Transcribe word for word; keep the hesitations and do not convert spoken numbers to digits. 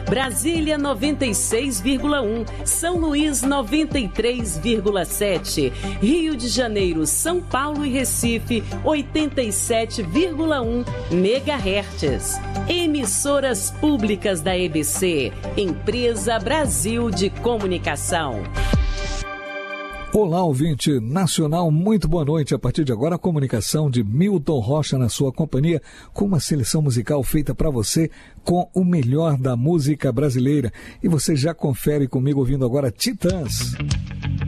Brasília noventa e seis vírgula um, São Luís noventa e três vírgula sete, Rio de Janeiro, São Paulo e Recife oitenta e sete vírgula um megahertz. Emissoras públicas da E B C, Empresa Brasil de Comunicação. Olá, ouvinte nacional, muito boa noite. A partir de agora, a comunicação de Milton Rocha na sua companhia, com uma seleção musical feita para você com o melhor da música brasileira. E você já confere comigo ouvindo agora Titãs.